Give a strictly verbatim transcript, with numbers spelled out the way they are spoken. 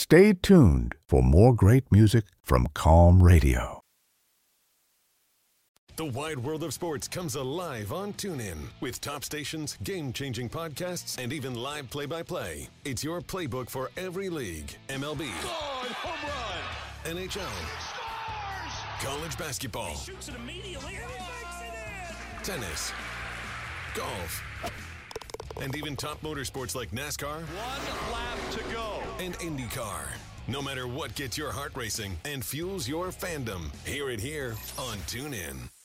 Stay tuned for more great music from Calm Radio. The wide world of sports comes alive on TuneIn with top stations, game-changing podcasts, and even live play-by-play. It's your playbook for every league. M L B, Gone, home run. N H L, college basketball, He shoots it immediately and he makes it in. tennis, golf, and even top motorsports like NASCAR. One lap to go. And IndyCar. No matter what gets your heart racing and fuels your fandom, hear it here on TuneIn.